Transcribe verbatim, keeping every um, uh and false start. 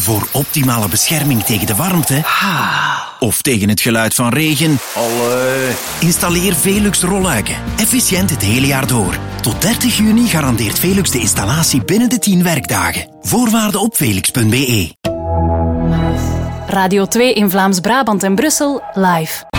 Voor optimale bescherming tegen de warmte of tegen het geluid van regen, Allee. installeer Velux rolluiken. Efficiënt het hele jaar door. Tot dertig juni garandeert Velux de installatie binnen de tien werkdagen. Voorwaarden op velux punt be. Radio twee in Vlaams-Brabant en Brussel live.